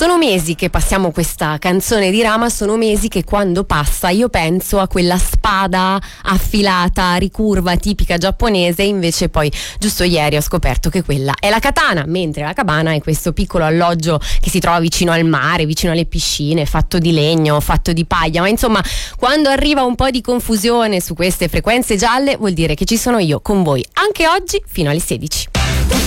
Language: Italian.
Sono mesi che passiamo questa canzone di Rama, sono mesi che quando passa io penso a quella spada affilata, ricurva, tipica giapponese, invece poi giusto ieri ho scoperto che quella è la katana, mentre la cabana è questo piccolo alloggio che si trova vicino al mare, vicino alle piscine, fatto di legno, fatto di paglia, ma insomma quando arriva un po' di confusione su queste frequenze gialle vuol dire che ci sono io con voi anche oggi fino alle 16.